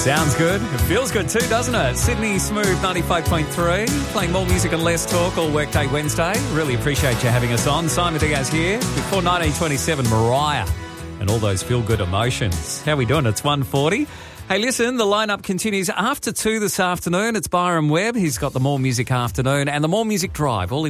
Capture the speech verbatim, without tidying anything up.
Sounds good. It feels good too, doesn't it? Sydney Smooth ninety-five point three, playing more music and less talk all Workday Wednesday. Really appreciate you having us on. Simon Diaz here. Before nineteen twenty-seven, Mariah and all those feel-good emotions. How we doing? It's one forty. Hey, listen, the lineup continues after two this afternoon. It's Byron Webb. He's got the More Music Afternoon and the More Music Drive. All